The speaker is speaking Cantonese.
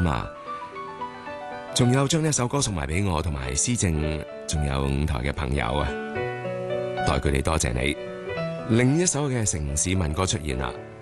心啊！仲有將呢一首歌送埋俾我同埋思正，仲有5台嘅朋友啊，代佢哋多謝你。另一首嘅城市民歌出現啦，